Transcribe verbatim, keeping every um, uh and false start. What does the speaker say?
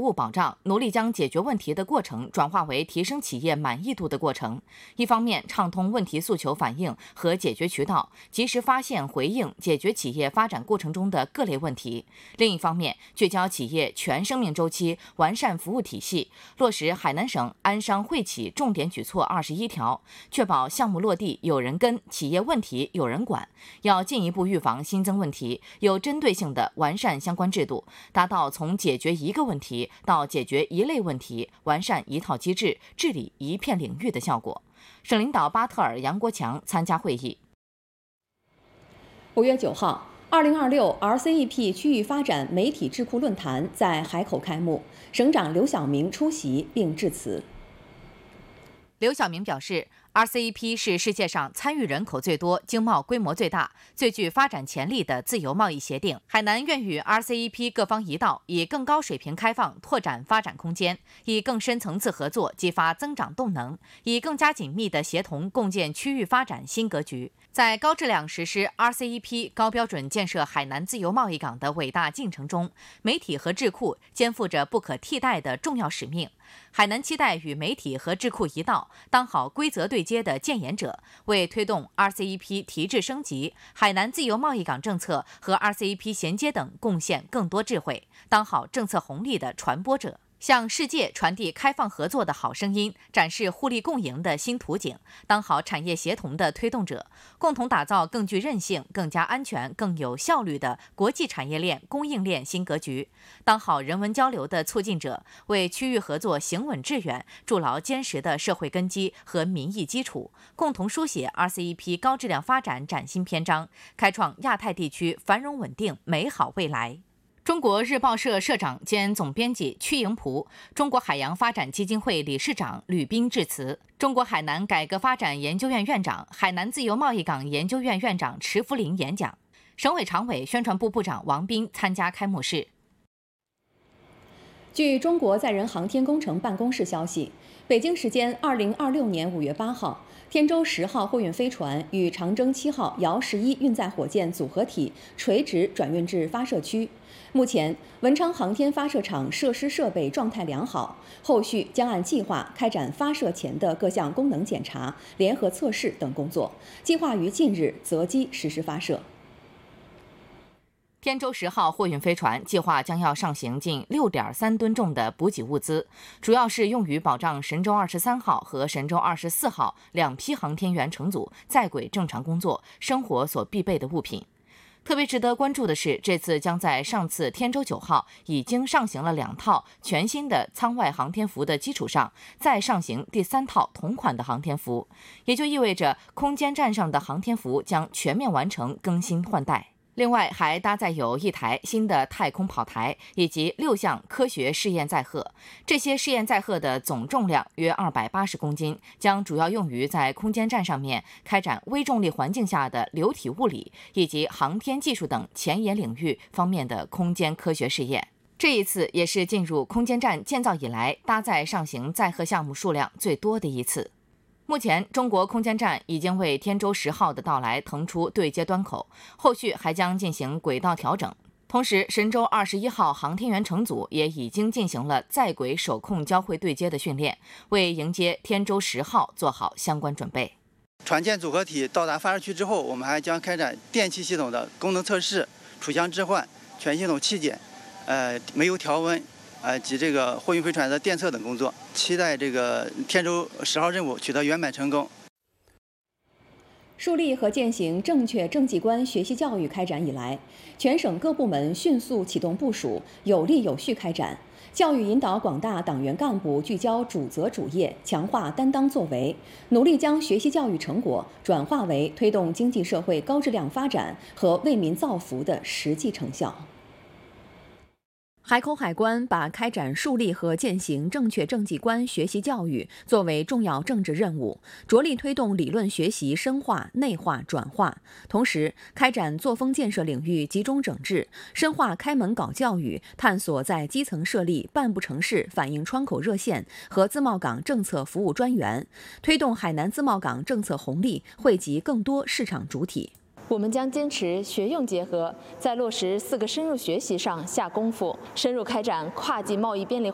务保障，努力将解决问题的过程转化为提升企业满意度的过程。一方面，畅通问题诉求反映和解决渠道，及时发现、回应、解决企业发展过程中的各类问题；另一方面，聚焦企业全生命周期，完善服务体系，落实海南省安商惠企重点举措二十一条，确保项目落地有人跟，企业问题有人管。要进一步预防新增问题，有针对性地完善相关制度，达到从解决一个问题到解决一类问题，完善一套机制，治理一片领域的效果。省领导巴特尔、杨国强参加会议。 五月九号，二零二六 R C E P 区域发展媒体智库论坛在海口开幕，省长刘晓明出席并致辞。 刘晓明表示，R C E P 是世界上参与人口最多、经贸规模最大、最具发展潜力的自由贸易协定。海南愿与 R C E P 各方一道，以更高水平开放拓展发展空间，以更深层次合作激发增长动能，以更加紧密的协同共建区域发展新格局。在高质量实施 R C E P 高标准建设海南自由贸易港的伟大进程中，媒体和智库肩负着不可替代的重要使命。海南期待与媒体和智库一道，当好规则对接的建言者，为推动 R C E P 提质升级、海南自由贸易港政策和 R C E P 衔接等贡献更多智慧，当好政策红利的传播者。向世界传递开放合作的好声音，展示互利共赢的新图景，当好产业协同的推动者，共同打造更具韧性、更加安全、更有效率的国际产业链供应链新格局，当好人文交流的促进者，为区域合作行稳致远筑牢坚实的社会根基和民意基础，共同书写 R C E P 高质量发展崭新篇章，开创亚太地区繁荣稳定美好未来。中国日报社社长兼总编辑屈莹璞，中国海洋发展基金会理事长吕斌致辞，中国海南改革发展研究院院长、海南自由贸易港研究院院长池福林演讲，省委常委、宣传部部长王斌参加开幕式。 据中国载人航天工程办公室消息，北京时间二零二六年五月八号，天舟十号货运飞船与长征七号遥十一运载火箭组合体垂直转运至发射区。目前，文昌航天发射场设施设备状态良好，后续将按计划开展发射前的各项功能检查、联合测试等工作，计划于近日择机实施发射。 天舟十号货运飞船计划将要上行近六点三吨重的补给物资，主要是用于保障神舟二十三号和神舟二十四号两批航天员乘组在轨正常工作、生活所必备的物品。特别值得关注的是，这次将在上次天舟九号已经上行了两套全新的舱外航天服的基础上，再上行第三套同款的航天服，也就意味着空间站上的航天服将全面完成更新换代。另外，还搭载有一台新的太空跑台以及六项科学试验载荷。这些试验载荷的总重量约二百八十公斤，将主要用于在空间站上面开展微重力环境下的流体物理以及航天技术等前沿领域方面的空间科学试验。这一次也是进入空间站建造以来搭载上行载荷项目数量最多的一次。目前，中国空间站已经为天舟十号的到来腾出对接端口，后续还将进行轨道调整。同时，神舟二十一号航天员乘组也已经进行了在轨手控交会对接的训练，为迎接天舟十号做好相关准备。 船舰组合体到达发射区之后，我们还将开展电气系统的功能测试、储箱置换、全系统气检、呃煤油调温。呃及这个货运飞船的电测等工作，期待这个天舟十号任务取得圆满成功。 树立和践行正确政绩观学习教育开展以来，全省各部门迅速启动部署，有力有序开展。教育引导广大党员干部聚焦主责主业，强化担当作为，努力将学习教育成果转化为推动经济社会高质量发展和为民造福的实际成效。海口海关把开展树立和践行正确政绩观学习教育作为重要政治任务，着力推动理论学习深化、内化、转化。同时，开展作风建设领域集中整治，深化开门搞教育，探索在基层设立办不成事反映窗口热线和自贸港政策服务专员，推动海南自贸港政策红利惠及更多市场主体。 我们将坚持学用结合，在落实四个深入学习上下功夫，深入开展跨境贸易便利